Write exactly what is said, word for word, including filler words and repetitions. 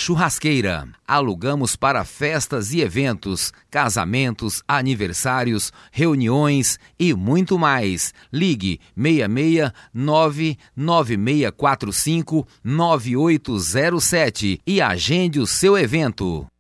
Churrasqueira. Alugamos para festas e eventos, casamentos, aniversários, reuniões e muito mais. Ligue seis seis nove nove seis quatro cinco nove oito zero sete e agende o seu evento.